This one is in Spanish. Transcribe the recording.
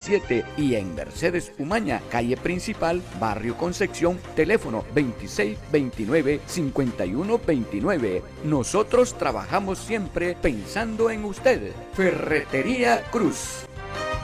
17 y en Mercedes Umaña, calle principal, barrio Concepción, teléfono 2629-5129. Nosotros trabajamos siempre pensando en usted. Ferretería Cruz.